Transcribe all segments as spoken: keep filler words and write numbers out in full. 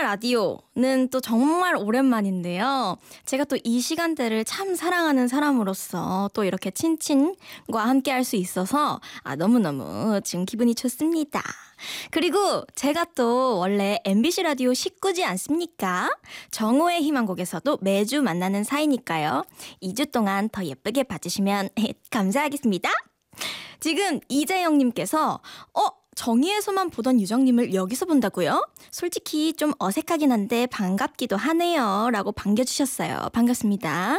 라디오는 또 정말 오랜만인데요. 제가 또 이 시간대를 참 사랑하는 사람으로서 또 이렇게 친친과 함께 할 수 있어서 아, 너무너무 지금 기분이 좋습니다. 그리고 제가 또 원래 엠비씨 라디오 식구지 않습니까? 정오의 희망곡에서도 매주 만나는 사이니까요. 이 주 동안 더 예쁘게 봐주시면 감사하겠습니다. 지금 이재영님께서 어? 정의에서만 보던 유정님을 여기서 본다고요? 솔직히 좀 어색하긴 한데 반갑기도 하네요 라고 반겨주셨어요. 반갑습니다.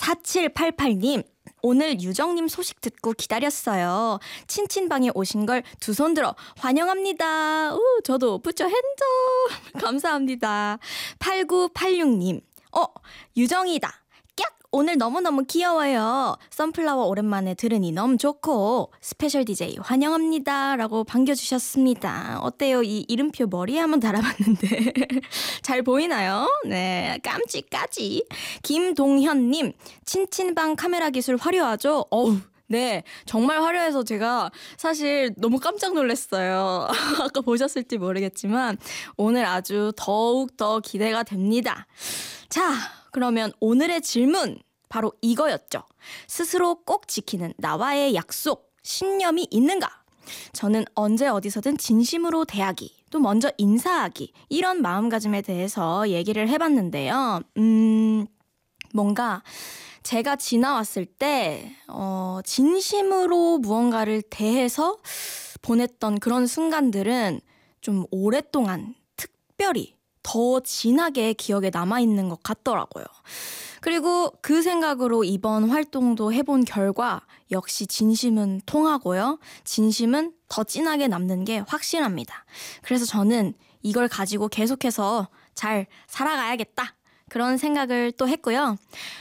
사칠팔팔님 오늘 유정님 소식 듣고 기다렸어요. 친친방에 오신 걸 두 손 들어 환영합니다. 우, 저도 붙여 핸드 감사합니다. 팔구팔육님 어 유정이다. 오늘 너무너무 귀여워요. 선플라워 오랜만에 들으니 너무 좋고 스페셜 디제이 환영합니다 라고 반겨주셨습니다. 어때요? 이 이름표 머리에 한번 달아봤는데 잘 보이나요? 네, 깜찍까지. 김동현님 친친방 카메라 기술 화려하죠? 어우 네, 정말 화려해서 제가 사실 너무 깜짝 놀랐어요. 아까 보셨을지 모르겠지만 오늘 아주 더욱 더 기대가 됩니다. 자, 그러면 오늘의 질문 바로 이거였죠. 스스로 꼭 지키는 나와의 약속, 신념이 있는가? 저는 언제 어디서든 진심으로 대하기, 또 먼저 인사하기 이런 마음가짐에 대해서 얘기를 해봤는데요. 음, 뭔가 제가 지나왔을 때 어, 진심으로 무언가를 대해서 보냈던 그런 순간들은 좀 오랫동안 특별히 더 진하게 기억에 남아있는 것 같더라고요. 그리고 그 생각으로 이번 활동도 해본 결과 역시 진심은 통하고요. 진심은 더 진하게 남는 게 확실합니다. 그래서 저는 이걸 가지고 계속해서 잘 살아가야겠다. 그런 생각을 또 했고요.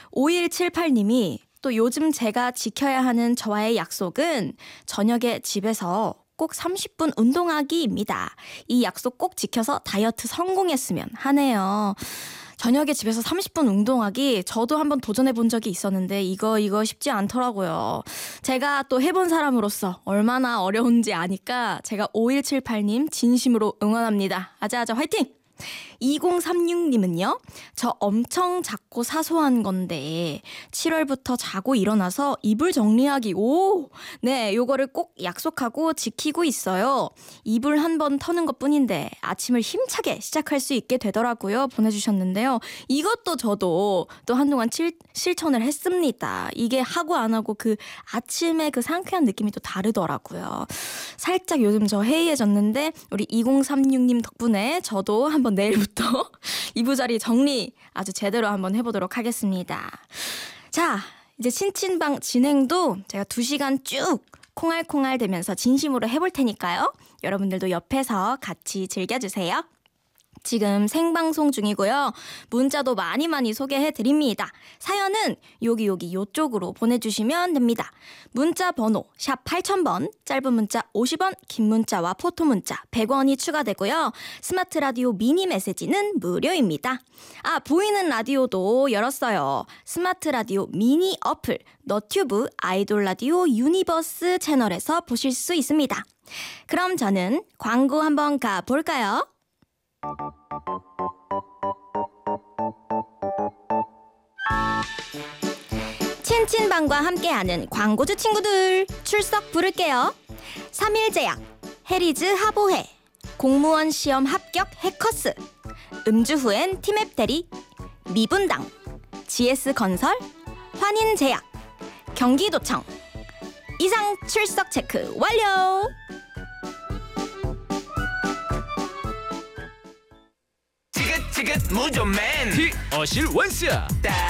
오일칠팔님이 또 요즘 제가 지켜야 하는 저와의 약속은 저녁에 집에서 꼭 삼십 분 운동하기입니다. 이 약속 꼭 지켜서 다이어트 성공했으면 하네요. 저녁에 집에서 삼십 분 운동하기 저도 한번 도전해 본 적이 있었는데 이거 이거 쉽지 않더라고요. 제가 또 해본 사람으로서 얼마나 어려운지 아니까 제가 오일칠팔님 진심으로 응원합니다. 아자아자 화이팅! 이공삼육님은요. 저 엄청 작고 사소한 건데 칠월부터 자고 일어나서 이불 정리하기. 오, 네, 요거를 꼭 약속하고 지키고 있어요. 이불 한 번 터는 것뿐인데 아침을 힘차게 시작할 수 있게 되더라고요. 보내주셨는데요. 이것도 저도 또 한동안 칠, 실천을 했습니다. 이게 하고 안 하고 그 아침에 그 상쾌한 느낌이 또 다르더라고요. 살짝 요즘 저 해이해졌는데 우리 이공삼육님 덕분에 저도 한번 내일부터 이부자리 정리 아주 제대로 한번 해보도록 하겠습니다. 자, 이제 친친방 진행도 제가 두 시간 쭉 콩알콩알 대면서 진심으로 해볼 테니까요. 여러분들도 옆에서 같이 즐겨주세요. 지금 생방송 중이고요. 문자도 많이 많이 소개해드립니다. 사연은 여기 여기 요쪽으로 보내주시면 됩니다. 문자 번호 샵 팔천 번, 짧은 문자 오십 원, 긴 문자와 포토 문자 백 원이 추가되고요. 스마트 라디오 미니 메시지는 무료입니다. 아, 보이는 라디오도 열었어요. 스마트 라디오 미니 어플 너튜브 아이돌 라디오 유니버스 채널에서 보실 수 있습니다. 그럼 저는 광고 한번 가볼까요? 친친방과 함께하는 광고주 친구들 출석 부를게요. 삼일제약, 해리즈 하보해, 공무원 시험 합격 해커스, 음주 후엔 티맵 대리, 미분당, 지에스건설, 환인제약, 경기도청. 이상 출석 체크 완료! 지긋지긋 무조맨 티 어실 원스